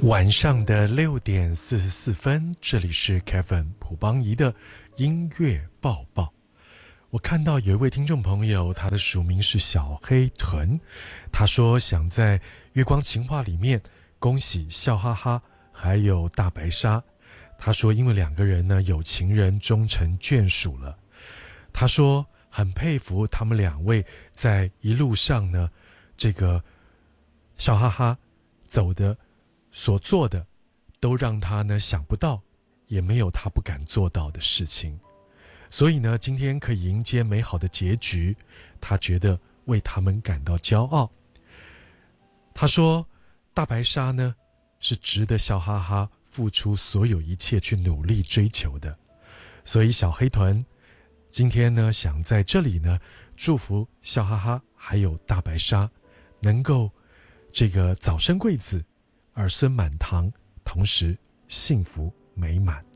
晚上的6:44，这里是 Kevin 朴邦仪的音乐报报。我看到有一位听众朋友，他的署名是小黑豚，他说想在月光情话里面恭喜笑哈哈还有大白鲨。他说因为两个人呢有情人终成眷属了。他说很佩服他们两位在一路上呢，这个笑哈哈走的所做的都让他呢想不到，也没有他不敢做到的事情。所以呢，今天可以迎接美好的结局，他觉得为他们感到骄傲。他说大白鲨呢是值得笑哈哈付出所有一切去努力追求的。所以小黑豚今天呢想在这里呢祝福笑哈哈还有大白鲨能够这个早生贵子，儿孙满堂，同时幸福美满。